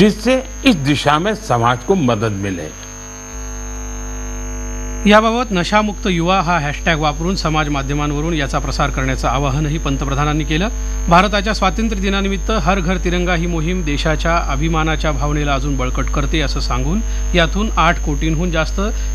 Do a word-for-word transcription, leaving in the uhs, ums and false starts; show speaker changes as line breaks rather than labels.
जिससे इस दिशा में समाज को मदद मिले।
याबाबत नशामुक्त युवा हा हॅशटॅग वापरून समाज माध्यमांवरून याचा प्रसार करण्याचं आवाहनही पंतप्रधानांनी केलं। भारताच्या स्वातंत्र्य दिनानिमित्त हर घर तिरंगा ही मोहीम देशाच्या अभिमानाच्या भावनेला अजून बळकट करते असं सांगून यातून आठ कोटींहून जास्त